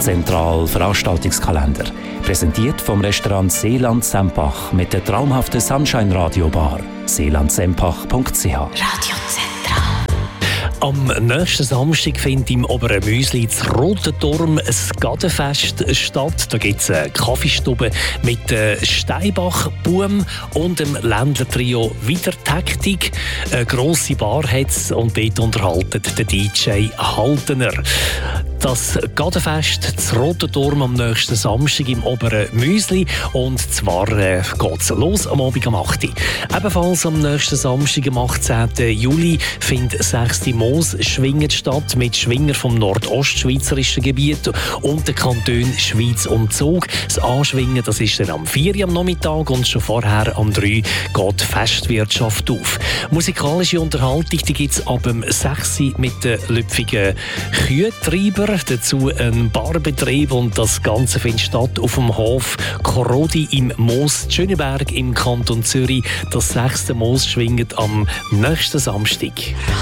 Zentral Veranstaltungskalender. Präsentiert vom Restaurant Seeland Sempach mit der traumhaften Sunshine Radio Bar. seelandsempach.ch. Radio Zentral. Am nächsten Samstag findet im Oberen Müsli das Rote Turm ein Gadenfest statt. Da gibt es eine Kaffeestube mit Steinbach, Buhm und dem Ländler-Trio Wieder Taktik. Eine grosse Bar hat es und dort unterhalten der DJ Haltener. Das Gadenfest, das Rote Turm am nächsten Samstag im Oberen Müsli. Und zwar geht es los am Abend um 8 Uhr. Ebenfalls am nächsten Samstag, am 18. Juli, findet 6. Moos-Schwingen statt mit Schwinger vom nordostschweizerischen Gebiet und den Kantonen Schweiz und Zug. Das Anschwingen, das ist dann am 4 Uhr am Nachmittag und schon vorher am 3 Uhr geht die Festwirtschaft auf. Musikalische Unterhaltung gibt es ab dem 6 Uhr mit den lüpfigen Kühtreiber. Dazu ein Barbetrieb und das Ganze findet statt auf dem Hof Korodi im Moos Schöneberg im Kanton Zürich. Das 6. Moos schwingt am nächsten Samstag.